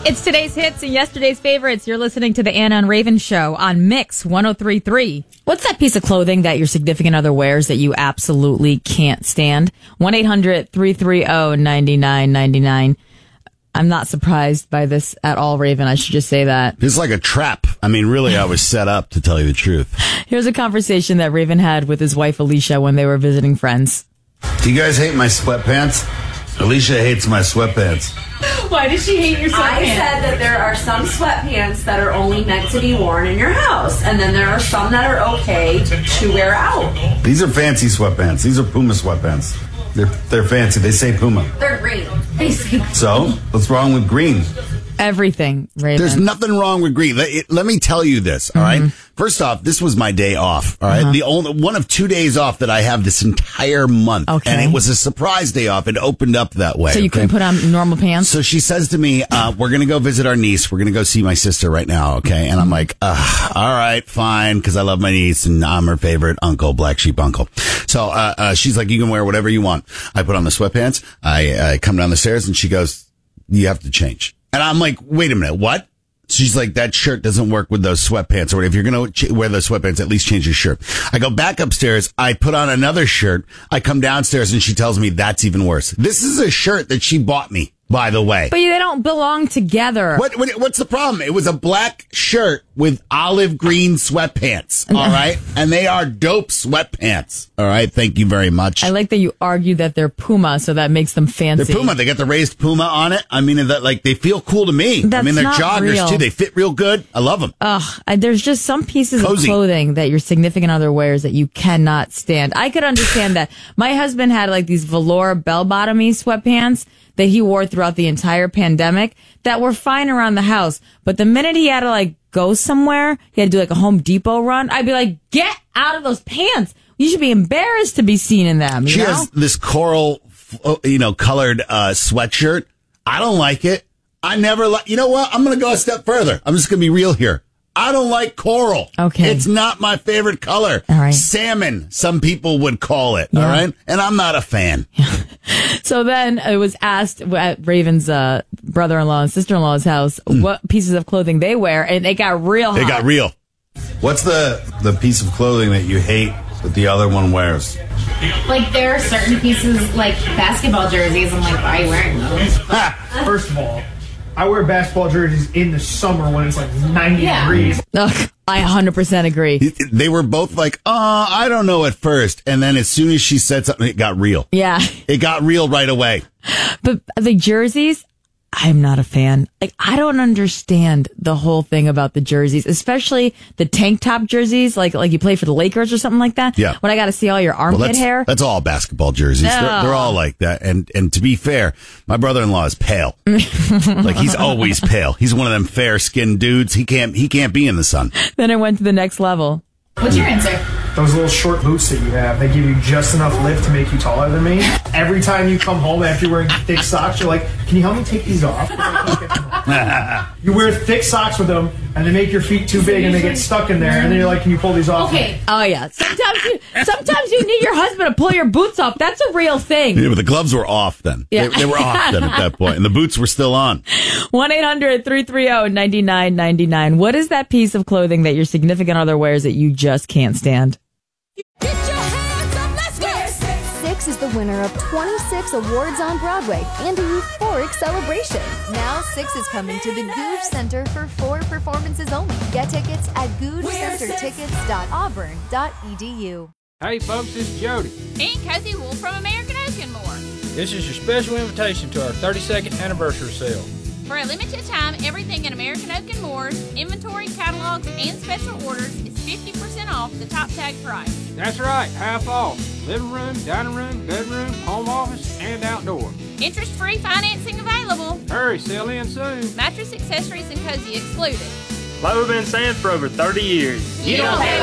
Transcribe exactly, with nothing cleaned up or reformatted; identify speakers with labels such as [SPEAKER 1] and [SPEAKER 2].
[SPEAKER 1] It's today's hits and yesterday's favorites. You're listening to the Anna and Raven Show on Mix one oh three point three. What's that piece of clothing that your significant other wears that you absolutely can't stand? one eight hundred three three zero nine nine nine nine. I'm not surprised by this at all, Raven. I should just say that.
[SPEAKER 2] It's like a trap. I mean, really, I was set up, to tell you the truth.
[SPEAKER 1] Here's a conversation that Raven had with his wife, Alicia, when they were visiting friends.
[SPEAKER 2] Do you guys hate my sweatpants? Alicia hates my sweatpants.
[SPEAKER 1] Why does she hate your sweatpants?
[SPEAKER 3] I said that there are some sweatpants that are only meant to be worn in your house, and then there are some that are okay to wear out.
[SPEAKER 2] These are fancy sweatpants. These are Puma sweatpants. They're they're fancy. They say Puma.
[SPEAKER 3] They're green. Basically.
[SPEAKER 2] So, what's wrong with green?
[SPEAKER 1] Everything, Raven.
[SPEAKER 2] There's nothing wrong with green. Let, it, let me tell you this, all
[SPEAKER 1] Mm-hmm.
[SPEAKER 2] right? First off, this was my day off, all right?
[SPEAKER 1] Uh-huh.
[SPEAKER 2] The only one of two days off that I have this entire month.
[SPEAKER 1] Okay.
[SPEAKER 2] And it was a surprise day off. It opened up that way.
[SPEAKER 1] So you
[SPEAKER 2] okay?
[SPEAKER 1] couldn't put on normal pants?
[SPEAKER 2] So she says to me, uh, we're going to go visit our niece. We're going to go see my sister right now, okay? And I'm like, uh, all right, fine, because I love my niece and I'm her favorite uncle, black sheep uncle. So uh, uh, she's like, you can wear whatever you want. I put on the sweatpants. I, I come down the stairs and she goes, you have to change. And I'm like, wait a minute, what? She's like, that shirt doesn't work with those sweatpants. Or if you're going to ch- wear those sweatpants, at least change your shirt. I go back upstairs. I put on another shirt. I come downstairs and she tells me that's even worse. This is a shirt that she bought me, by the way.
[SPEAKER 1] But they don't belong together.
[SPEAKER 2] What, what what's the problem? It was a black shirt with olive green sweatpants, all right? And they are dope sweatpants, all right? Thank you very much.
[SPEAKER 1] I like that you argue that they're Puma, so that makes them fancy.
[SPEAKER 2] They're Puma. They got the raised Puma on it. I mean, that like they feel cool to me.
[SPEAKER 1] That's
[SPEAKER 2] I mean, they're
[SPEAKER 1] not
[SPEAKER 2] joggers
[SPEAKER 1] real.
[SPEAKER 2] too. They fit real good. I love them.
[SPEAKER 1] Ugh, I- there's just some pieces
[SPEAKER 2] Cozy.
[SPEAKER 1] of clothing that your significant other wears that you cannot stand. I could understand that. My husband had like these velour bell-bottomy sweatpants that he wore throughout the entire pandemic that were fine around the house. But the minute he had to like go somewhere, he had to do like a Home Depot run, I'd be like, get out of those pants. You should be embarrassed to be seen in them. You
[SPEAKER 2] She
[SPEAKER 1] know?
[SPEAKER 2] has this coral, uh, you know, colored uh, sweatshirt. I don't like it. I never like, you know what? I'm going to go a step further. I'm just going to be real here. I don't like coral.
[SPEAKER 1] Okay.
[SPEAKER 2] It's not my favorite color.
[SPEAKER 1] All right.
[SPEAKER 2] Salmon, some people would call it.
[SPEAKER 1] Yeah.
[SPEAKER 2] All right. And I'm not a fan.
[SPEAKER 1] So then it was asked at Raven's uh, brother-in-law and sister-in-law's house what pieces of clothing they wear, and it got real hot.
[SPEAKER 2] It got real. What's the, the piece of clothing that you hate that the other one wears?
[SPEAKER 4] Like, there are certain pieces, like basketball jerseys, I'm like, why are you wearing those?
[SPEAKER 5] First of all, I wear basketball jerseys in the summer when it's like ninety
[SPEAKER 4] Yeah.
[SPEAKER 5] degrees.
[SPEAKER 1] Ugh, I one hundred percent agree.
[SPEAKER 2] They were both like, uh, I don't know at first. And then as soon as she said something, it got real.
[SPEAKER 1] Yeah.
[SPEAKER 2] It got real right away.
[SPEAKER 1] But the jerseys, I'm not a fan. Like, I don't understand the whole thing about the jerseys, especially the tank top jerseys, like like you play for the Lakers or something like that.
[SPEAKER 2] Yeah.
[SPEAKER 1] When I got to see all your armpit
[SPEAKER 2] Well, that's,
[SPEAKER 1] hair.
[SPEAKER 2] that's all basketball jerseys. They're,
[SPEAKER 1] No.
[SPEAKER 2] they're all like that. And and to be fair, my brother-in-law is pale. Like he's always pale. He's one of them fair-skinned dudes. He can't he can't be in the sun.
[SPEAKER 1] Then it went to the next level.
[SPEAKER 4] What's your answer?
[SPEAKER 5] Those little short boots that you have, they give you just enough lift to make you taller than me. Every time you come home after you're wearing thick socks, you're like, can you help me take these off? You wear thick socks with them, and they make your feet too big, and they get stuck in there, and then you're like, can you pull these off?
[SPEAKER 4] Okay.
[SPEAKER 1] Oh yeah. Sometimes you sometimes you need your husband to pull your boots off. That's a real thing.
[SPEAKER 2] Yeah, but the gloves were off then.
[SPEAKER 1] Yeah.
[SPEAKER 2] They, they were off then at that point, and the boots were still on.
[SPEAKER 1] one eight hundred three three zero nine nine nine nine. What is that piece of clothing that your significant other wears that you just can't stand?
[SPEAKER 6] Get your hands up, let's go! Six is the winner of twenty-six awards on Broadway and a euphoric celebration. Now Six is coming to the Gouge Center for four performances only. Get tickets at gouge center tickets dot auburn dot e d u.
[SPEAKER 7] Hey folks, this is Jody.
[SPEAKER 8] And Cozy Wool from American Oak and More.
[SPEAKER 7] This is your special invitation to our thirty-second anniversary sale.
[SPEAKER 8] For a limited time, everything in American Oak and Moore's inventory, catalogs, and special orders is fifty percent off the top tag price.
[SPEAKER 7] That's right, half off. Living room, dining room, bedroom, home office, and outdoor.
[SPEAKER 8] Interest-free financing available.
[SPEAKER 7] Hurry, sell in soon.
[SPEAKER 8] Mattress accessories and cozy excluded.
[SPEAKER 9] Like we've been saying for over thirty years.
[SPEAKER 8] You don't pay